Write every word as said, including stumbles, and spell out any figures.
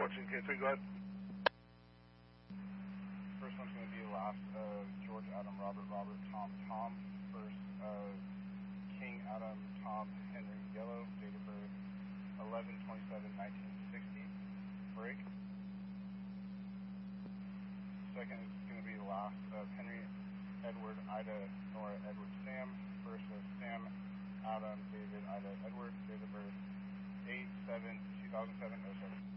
fourteen K three, go ahead. First one's going to be last of George Adam Robert Robert Tom Tom. First of King Adam Tom Henry Yellow, date of birth eleven twenty-seven nineteen sixty. Break. Second is going to be the last of Henry Edward Ida Nora Edward Sam. First of Sam Adam David Ida Edward, date of birth eight seven two thousand seven oh seven.